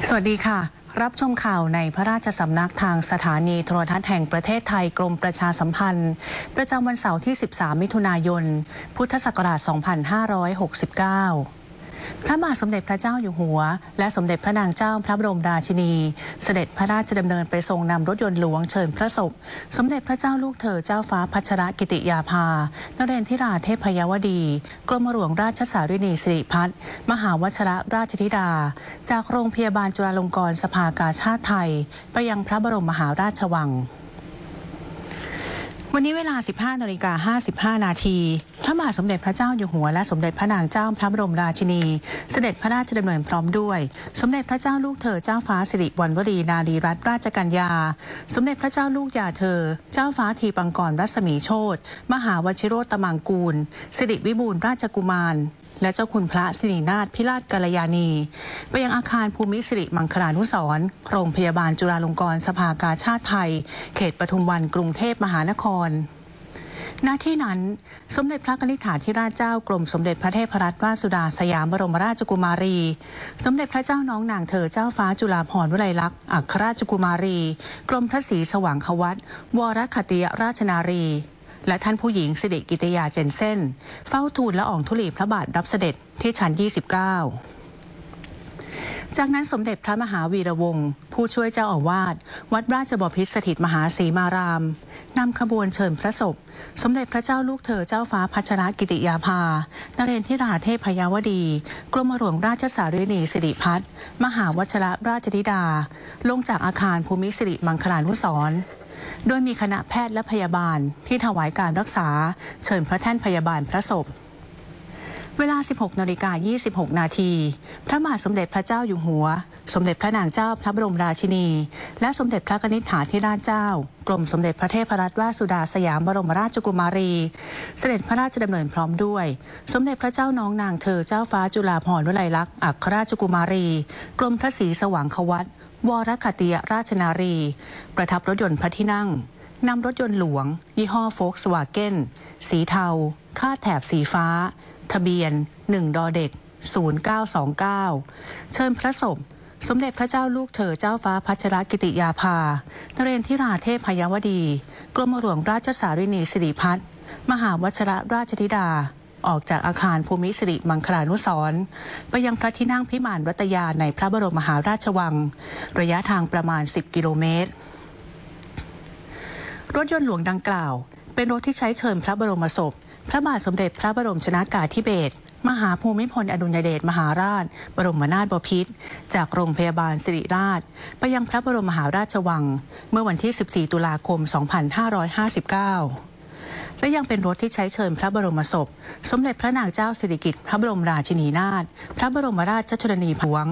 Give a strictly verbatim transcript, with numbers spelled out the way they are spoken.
สวัสดีค่ะรับชมข่าวในพระราชสำนักทางสถานีโทรทัศน์แห่งประเทศไทยกรมประชาสัมพันธ์ประจำวันเสาร์ที่สิบสามมิถุนายนพุทธศักราชสองพันห้าร้อยหกสิบเก้าพระบาทสมเด็จพระเจ้าอยู่หัวและสมเด็จพระนางเจ้าพระบรมราชินีเสด็จพระราชดำเนินไปทรงนำรถยนต์หลวงเชิญพระศพสมเด็จพระเจ้าลูกเธอเจ้าฟ้าพัชรกิติยาภานเรนทิราเทพยวดีกรมหลวงราชสารินีสิริพัฒน์มหาวชิรราชธิดาจากโรงพยาบาลจุฬาลงกรณ์สภากาชาดไทยไปยังพระบรมมหาราชวังวันนี้เวลา สิบห้านาฬิกาห้าสิบห้า นาทีพระบาทสมเด็จพระเจ้าอยู่หัวและสมเด็จพระนางเจ้าพระบรมราชินีเสด็จพระราชดำเนินพร้อมด้วยสมเด็จพระเจ้าลูกเธอเจ้าฟ้าสิริวัณวรีนารีรัตนราชกัญญาสมเด็จพระเจ้าลูกยาเธอเจ้าฟ้าทีปังกรรัศมีโชติมหาวชิโรตมังกูลสิริวิบูลย์ราชกุมารและเจ้าคุณพระสิรินาถพิราชกัลยาณีไปยังอาคารภูมิสิริมังคลานุสรณ์โรงพยาบาลจุฬาลงกรณ์สภากาชาดไทยเขตปทุมวันกรุงเทพมหานครณที่นั้นสมเด็จพระกนิษฐาธิราชเจ้ากรมสมเด็จพระเทพรัตนราชสุดาสยามบรมราชกุมารีสมเด็จพระเจ้าน้องนางเธอเจ้าฟ้าจุฬาภรณ์วลัยลักษณ์อัครราชกุมารีกรมพระศรีสว่างควัตวรคติยราชนารีและท่านผู้หญิงสิริกิติยาเจนเซ่นเฝ้าทูลละอองธุลีพระบาทรับเสด็จที่ชั้นยี่สิบเก้าจากนั้นสมเด็จพระมหาวีระวงศ์ผู้ช่วยเจ้าอาวาสวัดราชบพิตรสถิตมหาสีมารามนำขบวนเชิญพระศพสมเด็จพระเจ้าลูกเธอเจ้าฟ้าพัชรกิติยาภานเรนทิราเทพยวดีกรมหลวงราชสารินีสิริพัฒน์มหาวชิรราชธิดาลงจากอาคารภูมิสิริมังคลานุสรณ์โดยมีคณะแพทย์และพยาบาลที่ถวายการรักษาเชิญพระแท่นพยาบาลพระศพเวลา สิบหกนาฬิกายี่สิบหก นาทีพระบาทสมเด็จพระเจ้าอยู่หัวสมเด็จพระนางเจ้าพระบรมราชินีและสมเด็จพระกนิษฐาธิราชเจ้ากรมสมเด็จพระเทพรัตนราชสุดาสยามบรมราชกุมารีเสด็จพระราชดำเนินพร้อมด้วยสมเด็จพระเจ้าน้องนางเธอเจ้าฟ้าจุฬาภรณ์วลัยลักษณ์อัครราชกุมารีกรมพระศรีสว่างควัตวรคติยราชนารีประทับรถยนต์พระที่นั่งนำรถยนต์หลวงยี่ห้อโฟล์คสวาเก้นสีเทาคาดแถบสีฟ้าทะเบียนหนึ่งดอเด็กศูนย์เก้าสองเก้าเชิญพระศพสมเด็จพระเจ้าลูกเธอเจ้าฟ้าพัชรกิติยาภานเรนทิราเทพยวดีกรมหลวงราชสารินีสิริพัฒน์มหาวชิรราชธิดาออกจากอาคารภูมิสิริมังคลานุสรณ์ไปยังพระที่นั่งพิมานรัตยาในพระบรมมหาราชวังระยะทางประมาณสิบกิโลเมตรรถยนต์หลวงดังกล่าวเป็นรถที่ใช้เชิญพระบรมศพพระบาทสมเด็จพระบรมชนกาธิเบศรมหาภูมิพลอดุลยเดชมหาราชบรมนาถบพิตรจากโรงพยาบาลสิริราชไปยังพระบรมมหาราชวังเมื่อวันที่สิบสี่ตุลาคมสองพันห้าร้อยห้าสิบเก้าและยังเป็นรถที่ใช้เชิญพระบรมศพสมเด็จพระนางเจ้าสิริกิติ์พระบรมราชินีนาถพระบรมราชชนนีพันวงศ์